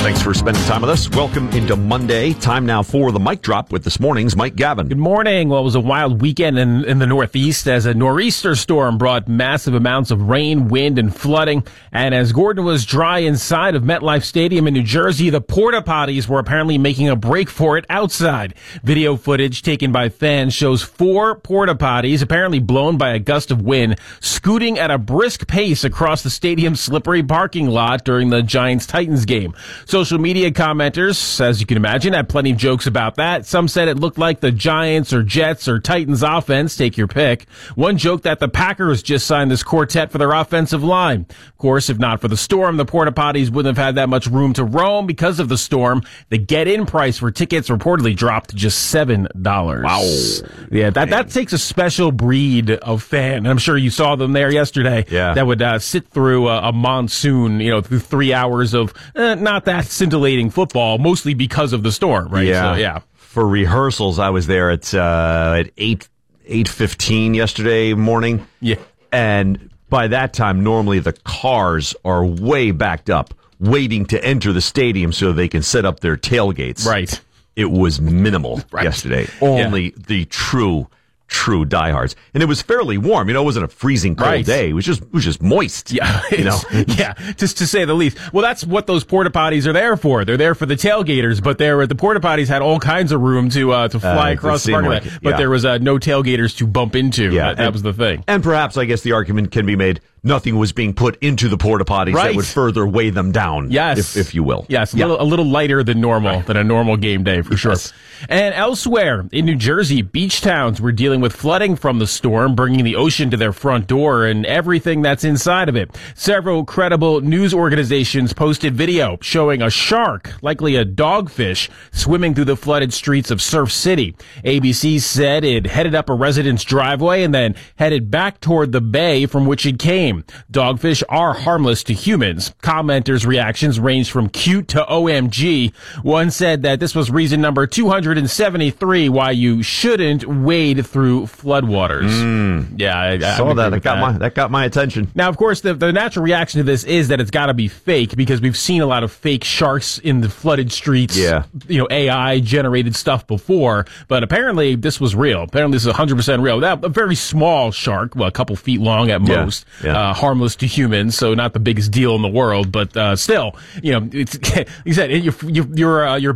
Thanks for spending time with us. Welcome into Monday. Time now for the Mic Drop with this morning's Mike Gavin. Good morning. Well, it was a wild weekend in the Northeast as a nor'easter storm brought massive amounts of rain, wind, and flooding. And as Gordon was dry inside of MetLife Stadium in New Jersey, the porta potties were apparently making a break for it outside. Video footage taken by fans shows 4 porta potties, apparently blown by a gust of wind, scooting at a brisk pace across the stadium's slippery parking lot during the Giants-Titans game. Social media commenters, as you can imagine, had plenty of jokes about that. Some said it looked like the Giants or Jets or Titans offense, take your pick. One joked that the Packers just signed this quartet for their offensive line. Of course, if not for the storm, the porta potties wouldn't have had that much room to roam. Because of the storm, the get-in price for tickets reportedly dropped to just $7. Wow. Yeah, that takes a special breed of fan, and I'm sure you saw them there yesterday. Yeah. That would sit through a monsoon, through 3 hours of not that scintillating football, mostly because of the storm, right? Yeah. So, yeah. For rehearsals, I was there at 8:15 yesterday morning. Yeah. And by that time, normally the cars are way backed up, waiting to enter the stadium so they can set up their tailgates. Right. It was minimal yesterday. Only the true diehards. And it was fairly warm. It wasn't a freezing cold day. It was just moist. Yeah. Yeah. Just to say the least. Well, that's what those porta potties are there for. They're there for the tailgaters, but the porta potties had all kinds of room to fly across the parking lot. But there was no tailgaters to bump into. Yeah. That was the thing. And perhaps, I guess the argument can be made, nothing was being put into the porta potties that would further weigh them down. Yes. If you will. Yes. A little lighter than normal, than a normal game day for sure. And elsewhere in New Jersey, beach towns were dealing with flooding from the storm, bringing the ocean to their front door and everything that's inside of it. Several credible news organizations posted video showing a shark, likely a dogfish, swimming through the flooded streets of Surf City. ABC said it headed up a resident's driveway and then headed back toward the bay from which it came. Dogfish are harmless to humans. Commenters' reactions ranged from cute to OMG. One said that this was reason number 273 why you shouldn't wade through floodwaters. Yeah, I saw that. That got my attention. Now, of course, the natural reaction to this is that it's got to be fake because we've seen a lot of fake sharks in the flooded streets. Yeah. AI generated stuff before, but apparently this was real. Apparently this is 100% real. Now, a very small shark, a couple feet long at most. Harmless to humans, so not the biggest deal in the world, but still, it's, like you said, your